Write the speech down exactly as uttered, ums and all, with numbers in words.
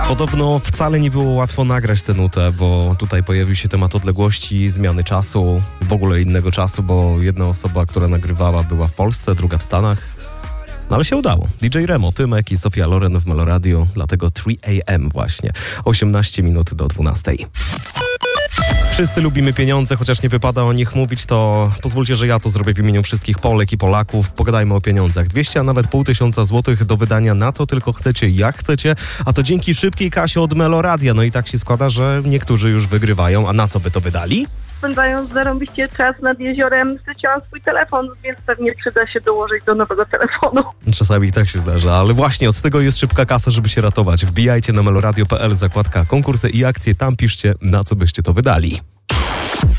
Podobno wcale nie było łatwo nagrać tę nutę, bo tutaj pojawił się temat odległości, zmiany czasu, w ogóle innego czasu, bo jedna osoba, która nagrywała, była w Polsce, druga w Stanach. No ale się udało. D J Remo, Tymek i Sofia Loren w Meloradio, dlatego trzy a m właśnie. osiemnaście minut do dwunastej. Wszyscy lubimy pieniądze, chociaż nie wypada o nich mówić, to pozwólcie, że ja to zrobię w imieniu wszystkich Polek i Polaków. Pogadajmy o pieniądzach. dwieście, a nawet pół tysiąca złotych do wydania na co tylko chcecie, jak chcecie, a to dzięki szybkiej kasie od Meloradia. No i tak się składa, że niektórzy już wygrywają, a na co by to wydali? Spędzając zarąbiście czas nad jeziorem, straciłam swój telefon, więc pewnie przyda się dołożyć do nowego telefonu. Czasami tak się zdarza, ale właśnie od tego jest szybka kasa, żeby się ratować. Wbijajcie na meloradio kropka p l, zakładka konkursy i akcje, tam piszcie, na co byście to wydali.